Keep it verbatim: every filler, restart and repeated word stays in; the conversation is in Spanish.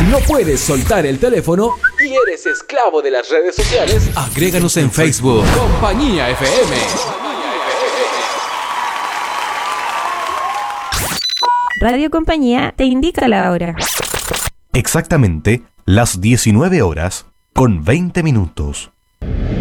¿No puedes soltar el teléfono y eres esclavo de las redes sociales? Agréganos en Facebook. Compañía F M. Radio Compañía te indica la hora. Exactamente las diecinueve horas con veinte minutos.